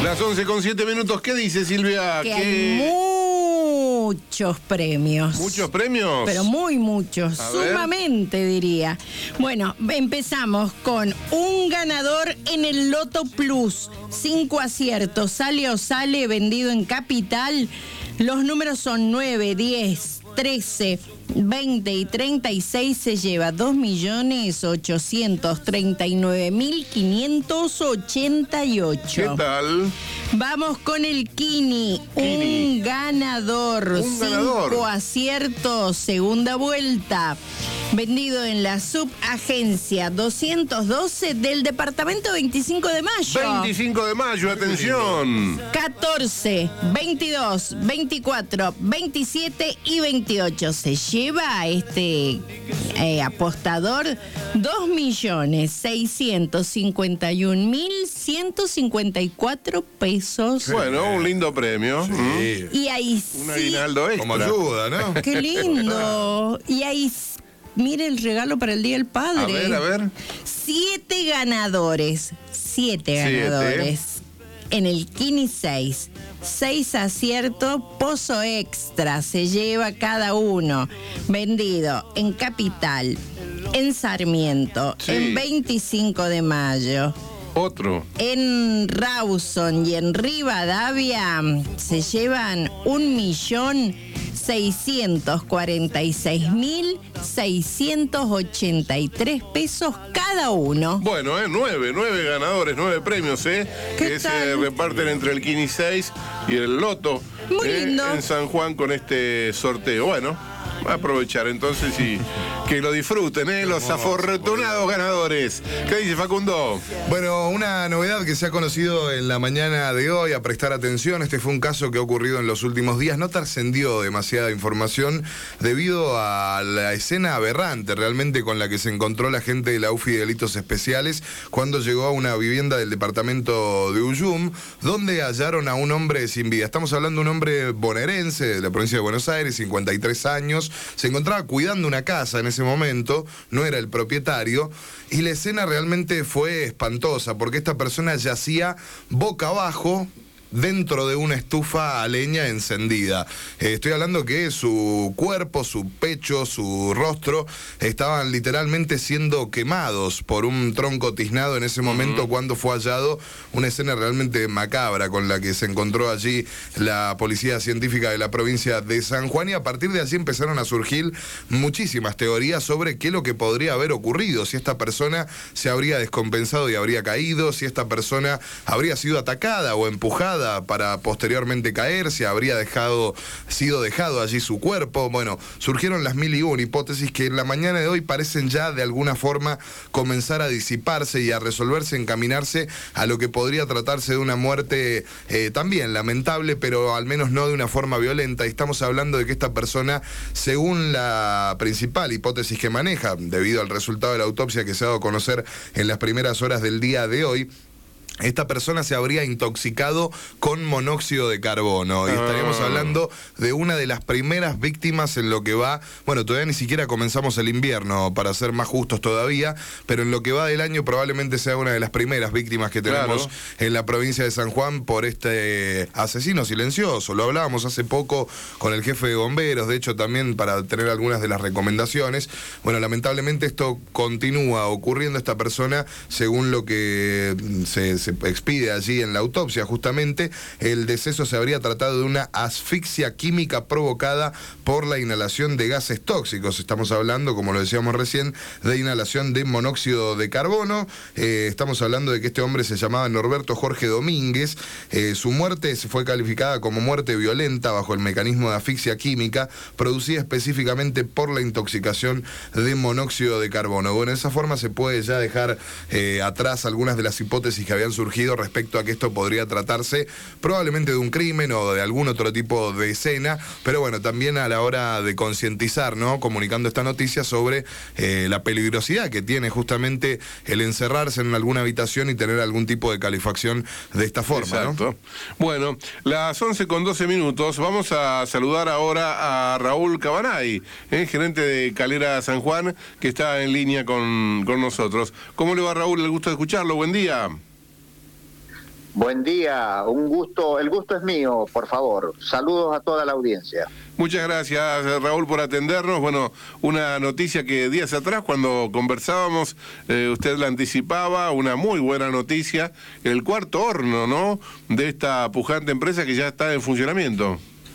Las 11:07. ¿Qué dice Silvia? Que hay muchos premios. ¿Muchos premios? Pero muy muchos, sumamente diría. Bueno, empezamos con un ganador en el Loto Plus. 5 aciertos, sale o sale, vendido en Capital. Los números son 9, 10, 13, 20 y 36. Se lleva 2.839.588. ¿Qué tal? Vamos con el Kini. Un ganador. 5 aciertos, segunda vuelta. Vendido en la subagencia 212 del departamento 25 de mayo. 25 de mayo, atención. 14, 22, 24, 27 y 28. Se lleva este apostador 2.651.154 pesos. Bueno, un lindo premio. Sí. Y ahí un aguinaldo extra. Como ayuda, ¿no? Qué lindo. Y ahí, mire el regalo para el Día del Padre. A ver. 7 ganadores. 7 ganadores. En el Kini 6. 6 aciertos, pozo extra. Se lleva cada uno. Vendido en Capital, en Sarmiento, en 25 de mayo. Otro. En Rawson y en Rivadavia se llevan 1.646.683 pesos cada uno. Bueno, 9 ganadores, 9 premios, que se reparten entre el Kini 6 y el Loto. Muy lindo. En San Juan con este sorteo. Bueno, va a aprovechar entonces y que lo disfruten, los afortunados ganadores. ¿Qué dice Facundo? Bueno, una novedad que se ha conocido en la mañana de hoy, a prestar atención. Este fue un caso que ha ocurrido en los últimos días. No trascendió demasiada información debido a la escena aberrante realmente con la que se encontró la gente de la UFI de Delitos Especiales cuando llegó a una vivienda del departamento de Uyum, donde hallaron a un hombre sin vida. Estamos hablando de un hombre bonaerense de la provincia de Buenos Aires, 53 años. Se encontraba cuidando una casa en ese momento, no era el propietario, y la escena realmente fue espantosa porque esta persona yacía boca abajo dentro de una estufa a leña encendida. Estoy hablando que su cuerpo, su pecho, su rostro estaban literalmente siendo quemados por un tronco tiznado en ese momento cuando fue hallado. Una escena realmente macabra con la que se encontró allí la policía científica de la provincia de San Juan, y a partir de allí empezaron a surgir muchísimas teorías sobre qué es lo que podría haber ocurrido, si esta persona se habría descompensado y habría caído, si esta persona habría sido atacada o empujada para posteriormente caer, si habría sido dejado allí su cuerpo. Bueno, surgieron las 1001 hipótesis que en la mañana de hoy parecen ya de alguna forma comenzar a disiparse y a resolverse, encaminarse a lo que podría tratarse de una muerte también lamentable, pero al menos no de una forma violenta. Y estamos hablando de que esta persona, según la principal hipótesis que maneja, debido al resultado de la autopsia que se ha dado a conocer en las primeras horas del día de hoy, esta persona se habría intoxicado con monóxido de carbono. Y estaríamos hablando de una de las primeras víctimas en lo que va... Bueno, todavía ni siquiera comenzamos el invierno, para ser más justos todavía, pero en lo que va del año probablemente sea una de las primeras víctimas que tenemos en la provincia de San Juan por este asesino silencioso. Lo hablábamos hace poco con el jefe de bomberos, de hecho también para tener algunas de las recomendaciones. Bueno, lamentablemente esto continúa ocurriendo. Esta persona, según lo que se expide allí en la autopsia, justamente el deceso se habría tratado de una asfixia química provocada por la inhalación de gases tóxicos. Estamos hablando, como lo decíamos recién, de inhalación de monóxido de carbono. Estamos hablando de que este hombre se llamaba Norberto Jorge Domínguez. Su muerte se fue calificada como muerte violenta bajo el mecanismo de asfixia química producida específicamente por la intoxicación de monóxido de carbono. Bueno, de esa forma se puede ya dejar atrás algunas de las hipótesis que habían surgido respecto a que esto podría tratarse probablemente de un crimen o de algún otro tipo de escena, pero bueno, también a la hora de concientizar, ¿no?, comunicando esta noticia sobre la peligrosidad que tiene justamente el encerrarse en alguna habitación y tener algún tipo de calefacción de esta forma. Exacto, ¿no? Bueno, las 11:12, vamos a saludar ahora a Raúl Cabanay, gerente de Calera San Juan, que está en línea con nosotros. ¿Cómo le va, Raúl? El gusto de escucharlo, buen día. Buen día, un gusto, el gusto es mío, por favor. Saludos a toda la audiencia. Muchas gracias, Raúl, por atendernos. Bueno, una noticia que días atrás, cuando conversábamos, usted la anticipaba, una muy buena noticia, el cuarto horno, ¿no?, de esta pujante empresa que ya está en funcionamiento.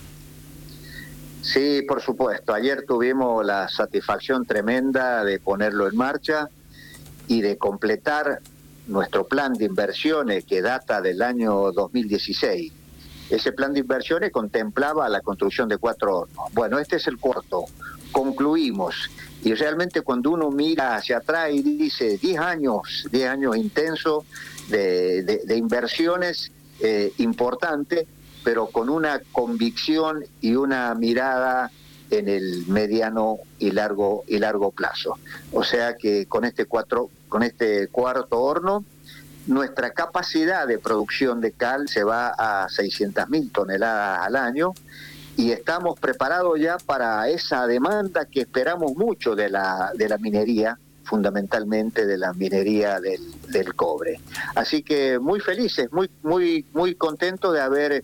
Sí, por supuesto. Ayer tuvimos la satisfacción tremenda de ponerlo en marcha y de completar nuestro plan de inversiones que data del año 2016. Ese plan de inversiones contemplaba la construcción de 4 hornos. Bueno, este es el cuarto. Concluimos. Y realmente cuando uno mira hacia atrás y dice 10 años intensos de inversiones importantes, pero con una convicción y una mirada en el mediano y largo plazo. O sea que con este cuarto horno, nuestra capacidad de producción de cal se va a 600.000 toneladas al año y estamos preparados ya para esa demanda que esperamos mucho de la minería, fundamentalmente de la minería del cobre. Así que muy felices, muy contentos de haber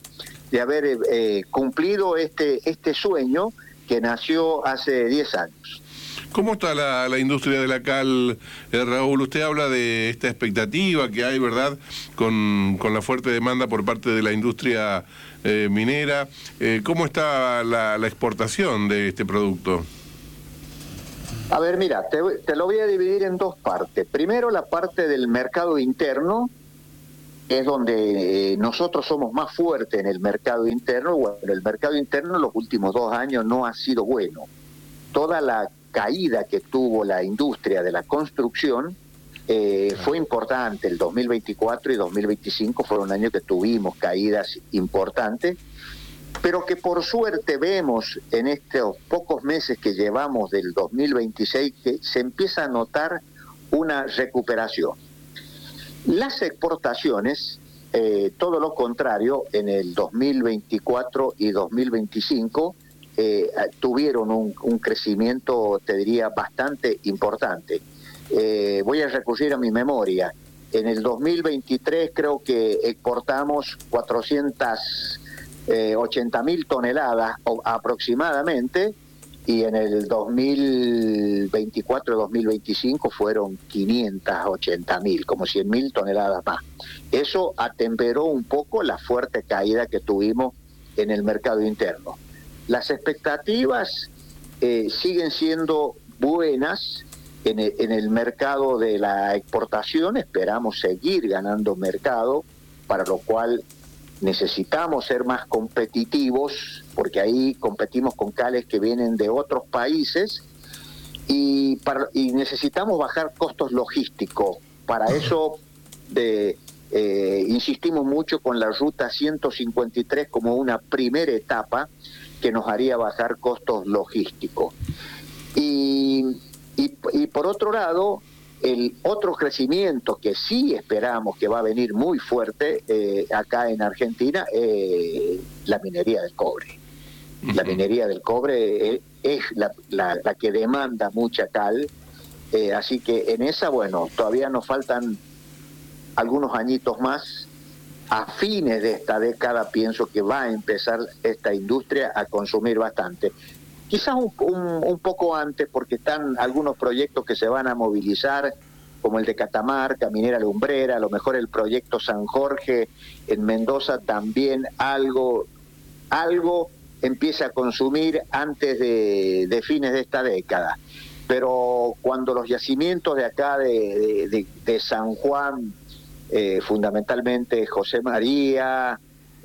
cumplido este sueño que nació hace 10 años. ¿Cómo está la industria de la cal, Raúl? Usted habla de esta expectativa que hay, ¿verdad?, con la fuerte demanda por parte de la industria minera. ¿Cómo está la exportación de este producto? A ver, mira, te lo voy a dividir en dos partes. Primero, la parte del mercado interno, es donde nosotros somos más fuertes en el mercado interno. Bueno, el mercado interno en los últimos 2 años no ha sido bueno. Toda la caída que tuvo la industria de la construcción fue importante. El 2024 y 2025 fueron años que tuvimos caídas importantes, pero que por suerte vemos en estos pocos meses que llevamos del 2026 que se empieza a notar una recuperación. Las exportaciones, todo lo contrario, en el 2024 y 2025 tuvieron un crecimiento, te diría, bastante importante. Voy a recurrir a mi memoria. En el 2023 creo que exportamos 480.000 toneladas aproximadamente, y en el 2024 y 2025 fueron 580.000, como 100.000 toneladas más. Eso atemperó un poco la fuerte caída que tuvimos en el mercado interno. Las expectativas siguen siendo buenas en el mercado de la exportación. Esperamos seguir ganando mercado, para lo cual necesitamos ser más competitivos, porque ahí competimos con cales que vienen de otros países, y necesitamos bajar costos logísticos. Para eso insistimos mucho con la ruta 153 como una primera etapa que nos haría bajar costos logísticos. Y por otro lado, el otro crecimiento que sí esperamos que va a venir muy fuerte acá en Argentina, la minería del cobre. La minería del cobre es la que demanda mucha cal, así que en esa, bueno, todavía nos faltan algunos añitos más. A fines de esta década pienso que va a empezar esta industria a consumir bastante. Quizás un poco antes, porque están algunos proyectos que se van a movilizar, como el de Catamarca, Minera Lumbrera, a lo mejor el proyecto San Jorge en Mendoza también algo empieza a consumir antes de fines de esta década. Pero cuando los yacimientos de acá de San Juan, fundamentalmente José María,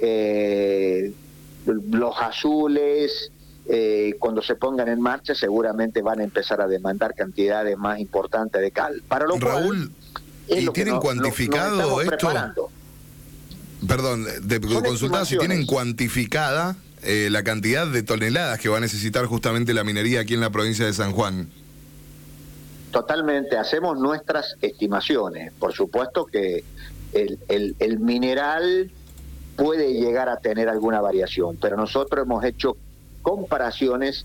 los Azules, cuando se pongan en marcha seguramente van a empezar a demandar cantidades más importantes de cal. Para lo Raúl, cual, ¿y tienen cuantificado esto? Preparando. Perdón, de consultar si tienen cuantificada la cantidad de toneladas que va a necesitar justamente la minería aquí en la provincia de San Juan. Totalmente, hacemos nuestras estimaciones. Por supuesto que el mineral puede llegar a tener alguna variación, pero nosotros hemos hecho comparaciones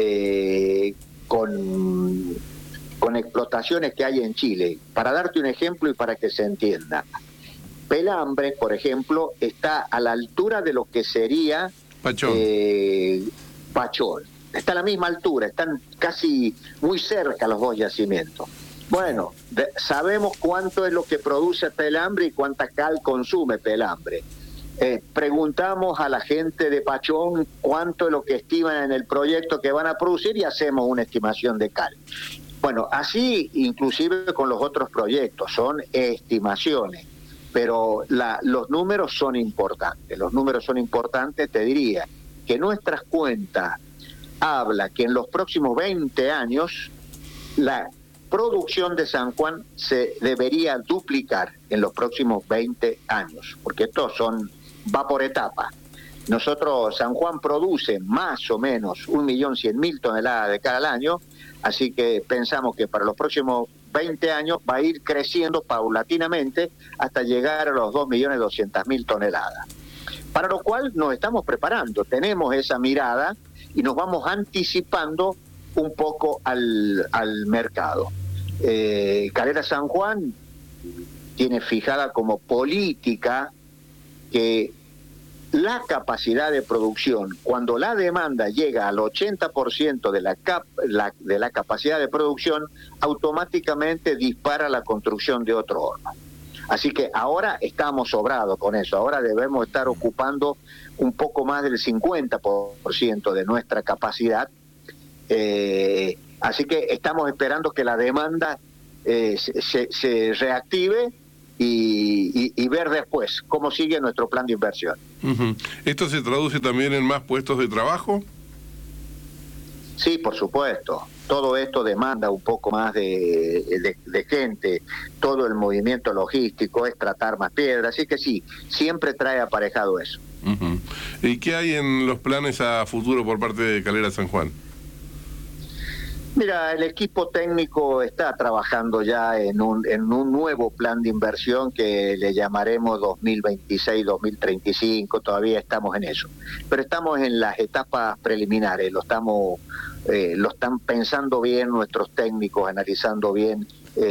con explotaciones que hay en Chile. Para darte un ejemplo y para que se entienda, Pelambre, por ejemplo, está a la altura de lo que sería Pachón. Pachón. Está a la misma altura, están casi muy cerca los dos yacimientos. Bueno, sabemos cuánto es lo que produce Pelambre y cuánta cal consume Pelambre. Preguntamos a la gente de Pachón cuánto es lo que estiman en el proyecto que van a producir y hacemos una estimación de cal. Bueno, así inclusive con los otros proyectos, son estimaciones, pero los números son importantes. Los números son importantes, te diría, que nuestras cuentas habla que en los próximos 20 años la producción de San Juan se debería duplicar en los próximos 20 años, porque estos va por etapa. Nosotros, San Juan produce más o menos 1.100.000 toneladas de cal al año, así que pensamos que para los próximos 20 años va a ir creciendo paulatinamente hasta llegar a los 2.200.000 toneladas. Para lo cual nos estamos preparando, tenemos esa mirada y nos vamos anticipando un poco al mercado. Calera San Juan tiene fijada como política que la capacidad de producción, cuando la demanda llega al 80% de la capacidad de producción, automáticamente dispara la construcción de otro horno. Así que ahora estamos sobrados con eso, ahora debemos estar ocupando un poco más del 50% de nuestra capacidad. Así que estamos esperando que la demanda se reactive y ver después cómo sigue nuestro plan de inversión. Uh-huh. ¿Esto se traduce también en más puestos de trabajo? Sí, por supuesto. Todo esto demanda un poco más de gente. Todo el movimiento logístico es tratar más piedra. Así que sí, siempre trae aparejado eso. Uh-huh. ¿Y qué hay en los planes a futuro por parte de Calera San Juan? Mira, el equipo técnico está trabajando ya en un nuevo plan de inversión que le llamaremos 2026-2035, todavía estamos en eso. Pero estamos en las etapas preliminares, lo están pensando bien nuestros técnicos, analizando bien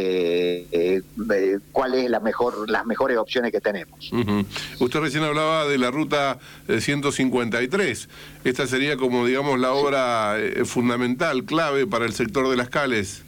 cuál es las mejores opciones que tenemos. Uh-huh. Usted recién hablaba de la ruta 153. Esta sería como, digamos, la obra fundamental, clave para el sector de las cales.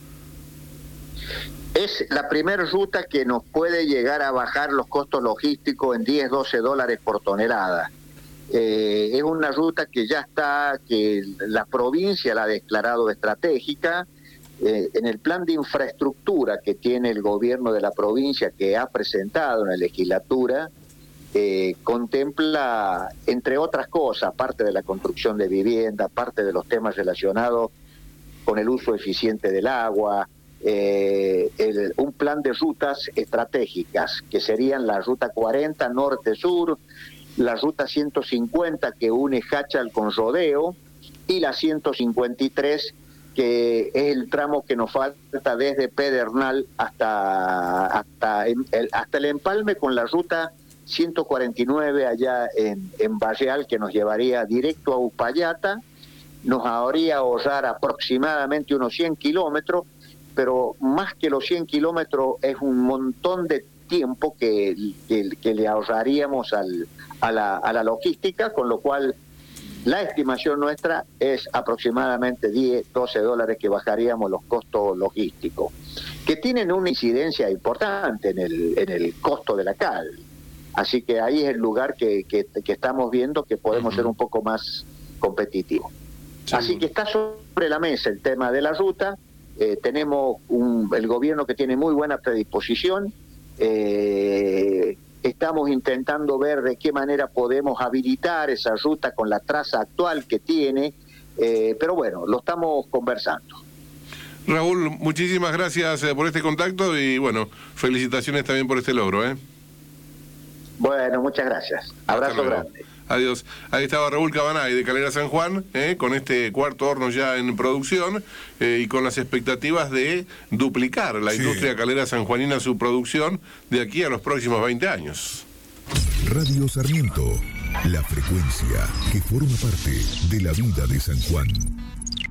Es la primera ruta que nos puede llegar a bajar los costos logísticos en $10-12 por tonelada. Es una ruta que ya está, que la provincia la ha declarado estratégica. En el plan de infraestructura que tiene el gobierno de la provincia, que ha presentado en la legislatura, contempla, entre otras cosas, aparte de la construcción de vivienda, aparte de los temas relacionados con el uso eficiente del agua, un plan de rutas estratégicas, que serían la ruta 40 norte-sur, la ruta 150 que une Jáchal con Rodeo, y la 153 que es el tramo que nos falta desde Pedernal hasta el empalme con la ruta 149 allá en Barreal, que nos llevaría directo a Uspallata, nos haría ahorrar aproximadamente unos 100 kilómetros, pero más que los 100 kilómetros es un montón de tiempo que le ahorraríamos a la logística, con lo cual la estimación nuestra es aproximadamente $10-12 que bajaríamos los costos logísticos, que tienen una incidencia importante en el costo de la cal. Así que ahí es el lugar que estamos viendo que podemos ser un poco más competitivos. Sí. Así que está sobre la mesa el tema de la ruta. Tenemos el gobierno que tiene muy buena predisposición. Estamos intentando ver de qué manera podemos habilitar esa ruta con la traza actual que tiene, pero bueno, lo estamos conversando. Raúl, muchísimas gracias por este contacto y bueno, felicitaciones también por este logro. Bueno, muchas gracias. Abrazo grande. Adiós. Ahí estaba Raúl Cabanay de Calera San Juan, con este cuarto horno ya en producción y con las expectativas de duplicar la industria calera sanjuanina su producción de aquí a los próximos 20 años. Radio Sarmiento, la frecuencia que forma parte de la vida de San Juan.